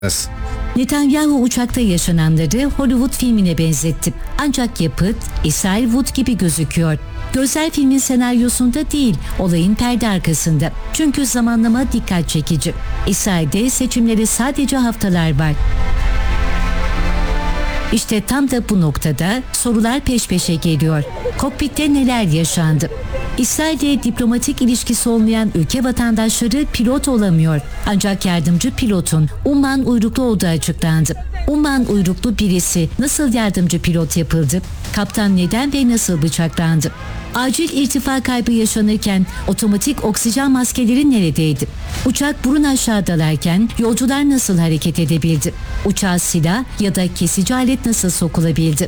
Netanyahu uçakta yaşananları Hollywood filmine benzetti. Ancak yapıt İsrail Wood gibi gözüküyor. Görsel filmin senaryosunda değil, olayın perde arkasında. Çünkü zamanlama dikkat çekici. İsrail'de seçimlere sadece haftalar var. İşte tam da bu noktada sorular peş peşe geliyor. Kokpitte neler yaşandı? İsrail'de diplomatik ilişkisi olmayan ülke vatandaşları pilot olamıyor. Ancak yardımcı pilotun Umman uyruklu olduğu açıklandı. Umman uyruklu birisi nasıl yardımcı pilot yapıldı? Kaptan neden ve nasıl bıçaklandı? Acil irtifa kaybı yaşanırken otomatik oksijen maskeleri neredeydi? Uçak burun aşağı dalarken yolcular nasıl hareket edebildi? Uçağa silah ya da kesici alet nasıl sokulabildi?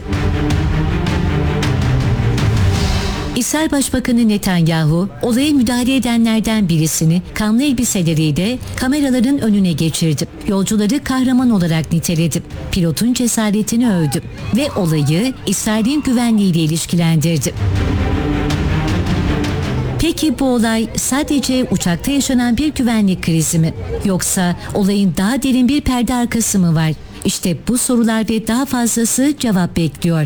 İsrail Başbakanı Netanyahu, olaya müdahale edenlerden birisini kanlı elbiseleriyle kameraların önüne geçirdi. Yolcuları kahraman olarak niteledi. Pilotun cesaretini övdü ve olayı İsrail'in güvenliğiyle ilişkilendirdi. Peki bu olay sadece uçakta yaşanan bir güvenlik krizi mi? Yoksa olayın daha derin bir perde arkası mı var? İşte bu sorular ve daha fazlası cevap bekliyor.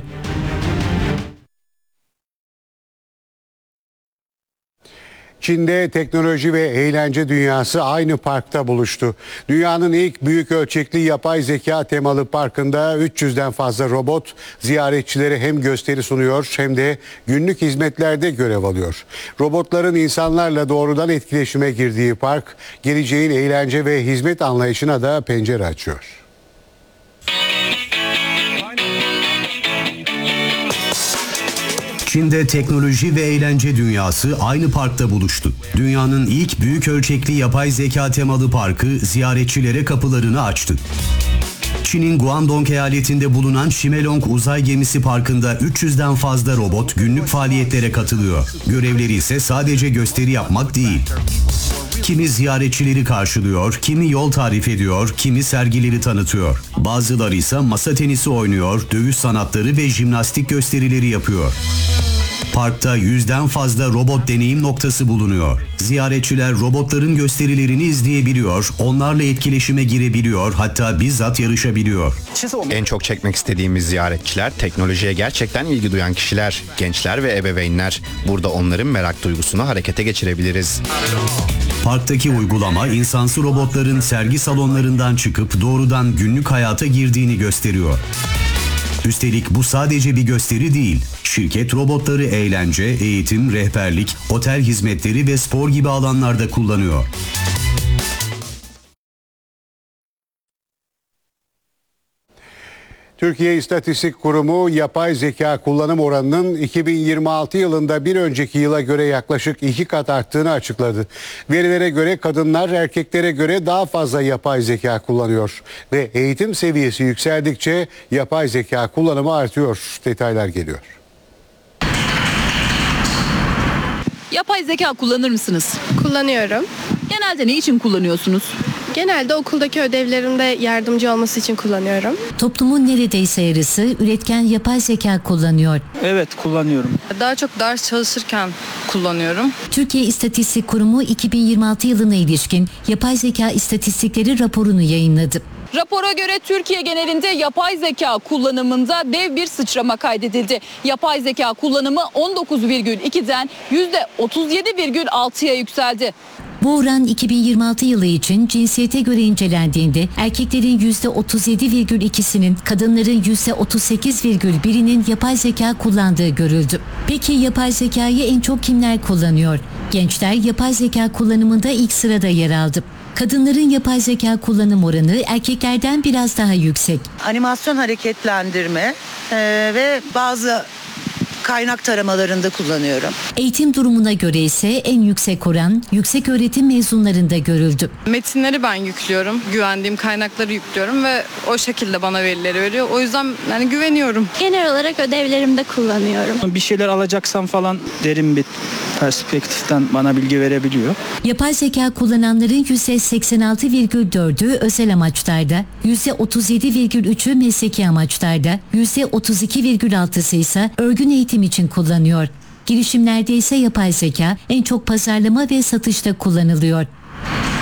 Çin'de teknoloji ve eğlence dünyası aynı parkta buluştu. Dünyanın ilk büyük ölçekli yapay zeka temalı parkında 300'den fazla robot ziyaretçilere hem gösteri sunuyor hem de günlük hizmetlerde görev alıyor. Robotların insanlarla doğrudan etkileşime girdiği park, geleceğin eğlence ve hizmet anlayışına da pencere açıyor. Çin'de teknoloji ve eğlence dünyası aynı parkta buluştu. Dünyanın ilk büyük ölçekli yapay zeka temalı parkı ziyaretçilere kapılarını açtı. Çin'in Guangdong eyaletinde bulunan Shimelong Uzay Gemisi Parkı'nda 300'den fazla robot günlük faaliyetlere katılıyor. Görevleri ise sadece gösteri yapmak değil. Kimi ziyaretçileri karşılıyor, kimi yol tarif ediyor, kimi sergileri tanıtıyor. Bazıları ise masa tenisi oynuyor, dövüş sanatları ve jimnastik gösterileri yapıyor. Parkta 100'den fazla robot deneyim noktası bulunuyor. Ziyaretçiler robotların gösterilerini izleyebiliyor, onlarla etkileşime girebiliyor, hatta bizzat yarışabiliyor. En çok çekmek istediğimiz ziyaretçiler teknolojiye gerçekten ilgi duyan kişiler, gençler ve ebeveynler. Burada onların merak duygusunu harekete geçirebiliriz. Parktaki uygulama insansı robotların sergi salonlarından çıkıp doğrudan günlük hayata girdiğini gösteriyor. Üstelik bu sadece bir gösteri değil. Şirket robotları eğlence, eğitim, rehberlik, otel hizmetleri ve spor gibi alanlarda kullanıyor. Türkiye İstatistik Kurumu yapay zeka kullanım oranının 2026 yılında bir önceki yıla göre yaklaşık 2 kat arttığını açıkladı. Verilere göre kadınlar erkeklere göre daha fazla yapay zeka kullanıyor ve eğitim seviyesi yükseldikçe yapay zeka kullanımı artıyor. Detaylar geliyor. Yapay zeka kullanır mısınız? Kullanıyorum. Genelde ne için kullanıyorsunuz? Genelde okuldaki ödevlerimde yardımcı olması için kullanıyorum. Toplumun neredeyse yarısı üretken yapay zeka kullanıyor. Evet, kullanıyorum. Daha çok ders çalışırken kullanıyorum. Türkiye İstatistik Kurumu 2026 yılına ilişkin yapay zeka istatistikleri raporunu yayınladı. Rapora göre Türkiye genelinde yapay zeka kullanımında dev bir sıçrama kaydedildi. Yapay zeka kullanımı 19,2'den %37,6'ya yükseldi. Bu oran 2026 yılı için cinsiyete göre incelendiğinde erkeklerin %37,2'sinin, kadınların %38,1'inin yapay zeka kullandığı görüldü. Peki yapay zekayı en çok kimler kullanıyor? Gençler yapay zeka kullanımında ilk sırada yer aldı. Kadınların yapay zeka kullanım oranı erkeklerden biraz daha yüksek. Animasyon hareketlendirme ve bazı kaynak taramalarında kullanıyorum. Eğitim durumuna göre ise en yüksek oran yüksek öğretim mezunlarında görüldü. Metinleri ben yüklüyorum. Güvendiğim kaynakları yüklüyorum ve o şekilde bana verileri veriyor. O yüzden yani güveniyorum. Genel olarak ödevlerimde kullanıyorum. Bir şeyler alacaksam falan derin bir perspektiften bana bilgi verebiliyor. Yapay zeka kullananların %86,4'ü özel amaçlarda, %37,3'ü mesleki amaçlarda, %32,6'sı ise örgün eğitim için kullanıyor. Girişimlerde ise yapay zeka en çok pazarlama ve satışta kullanılıyor.